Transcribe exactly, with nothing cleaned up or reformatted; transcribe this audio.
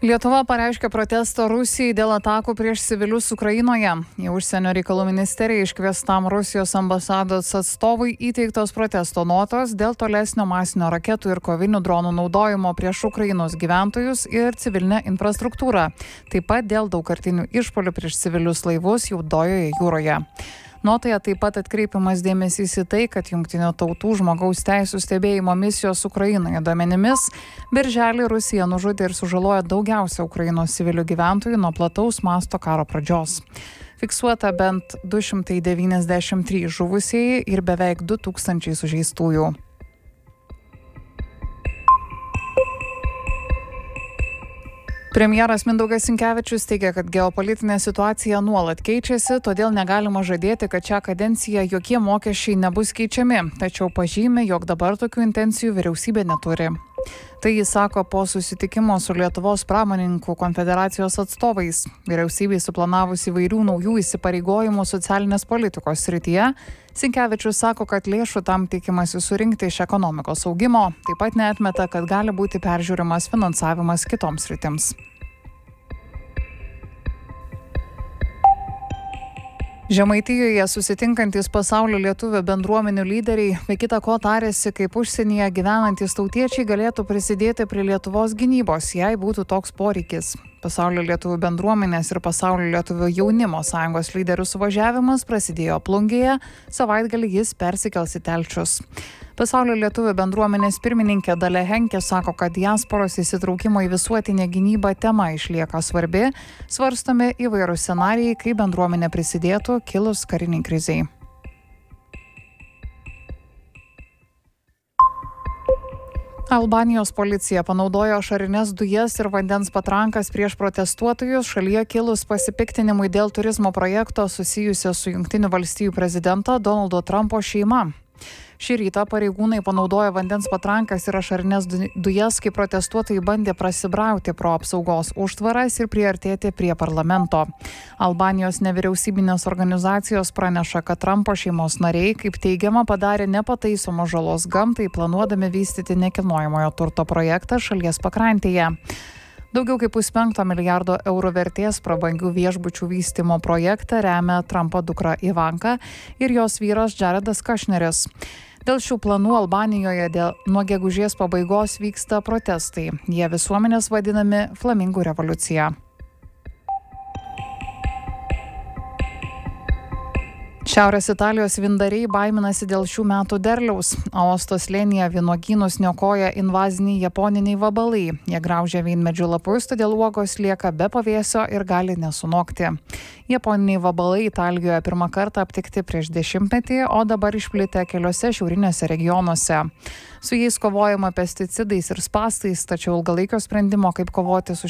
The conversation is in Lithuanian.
Lietuva pareiškė protestą Rusijai dėl atakų prieš civilius Ukrainoje. Į užsienio reikalų ministeriją iškviestam Rusijos ambasados atstovui įteiktos protesto notos dėl tolesnio masinio raketų ir kovinių dronų naudojimo prieš Ukrainos gyventojus ir civilinę infrastruktūrą. Taip pat dėl daugkartinių išpuolių prieš civilius laivus Juodojoje jūroje. Notoje taip pat atkreipiamas dėmesys į tai, kad Jungtinių tautų žmogaus teisų stebėjimo misijos Ukrainoje duomenimis birželį Rusija nužudė ir sužalojo daugiausia Ukrainos civilių gyventojų nuo plataus masto karo pradžios. Fiksuota bent du šimtai devyniasdešimt trys žuvusieji ir beveik du tūkstančiai sužeistųjų. Premjeras Mindaugas Sinkevičius teigia, kad geopolitinė situacija nuolat keičiasi, todėl negalima žadėti, kad šią kadenciją jokie mokesčiai nebus keičiami, tačiau pažymi, jog dabar tokių intencijų vyriausybė neturi. Tai jis sako po susitikimo su Lietuvos pramonininkų konfederacijos atstovais. Vyriausybei suplanavus įvairių naujų įsipareigojimų socialinės politikos srityje, Sinkevičius sako, kad lėšų tam tikimasi surinkti iš ekonomikos augimo, taip pat neatmeta, kad gali būti peržiūrimas finansavimas kitoms sritims. Žemaitijoje susitinkantys pasaulio lietuvių bendruomenių lyderiai be kita ko tarėsi, kaip užsienyje gyvenantys tautiečiai galėtų prisidėti prie Lietuvos gynybos, jei būtų toks poreikis. Pasaulio lietuvių bendruomenės ir pasaulio lietuvių jaunimo sąjungos lyderių suvažiavimas prasidėjo Plungėje, savaitgalį jis persikels į Telšius. Pasaulio lietuvių bendruomenės pirmininkė Dalia Henkė sako, kad diasporos įsitraukimo į visuotinę gynybą tema išlieka svarbi, svarstomi įvairūs scenarijai, kaip bendruomenė prisidėtų kilus kariniai krizei. Albanijos policija panaudojo ašarines dujas ir vandens patrankas prieš protestuotojus šalyje kilus pasipiktinimui dėl turizmo projekto susijusio su Jungtinių valstijų prezidento Donaldo Trumpo šeima. Šį rytą pareigūnai panaudojo vandens patrankas ir ašarines dujas, kai protestuotojai bandė prasibrauti pro apsaugos užtvaras ir priartėti prie parlamento. Albanijos nevyriausybinės organizacijos praneša, kad Trumpo šeimos nariai, kaip teigiama, padarė nepataisomos žalos gamtai, planuodami vystyti nekilnojamojo turto projektą šalies pakrantėje. Daugiau kaip puspenkto milijardo eurų vertės prabangių viešbučių vystymo projektą remia Trumpo dukra Ivanka ir jos vyras Jaredas Kushneris. Dėl šių planų Albanijoje dėl nuo gegužės pabaigos vyksta protestai. Jie visuomenės vadinami flamingų revoliucija. Šiaurės Italijos vyndariai baiminasi dėl šių metų derliaus. Aosto slėnyje vynuogynus niokoja invaziniai japoniniai vabalai. Jie graužia vynmedžių lapus, todėl uogos lieka be pavėsio ir gali nesunokti. Japoniniai vabalai Italijoje pirmą kartą aptikti prieš dešimtmetį, o dabar išplitę keliose šiauriniuose regionuose. Su jais kovojama pesticidais ir spąstais, tačiau ilgalaikio sprendimo, kaip kovoti su